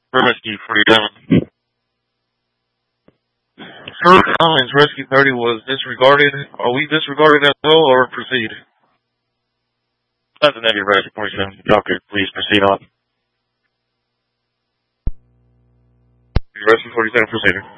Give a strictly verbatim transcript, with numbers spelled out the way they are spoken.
For Rescue forty-seven. Sir Collins, Rescue thirty was disregarded. Are we disregarded as well, or proceed? That's a negative, Rescue forty-seven. Y'all could please proceed on. Rescue forty-seven, proceed.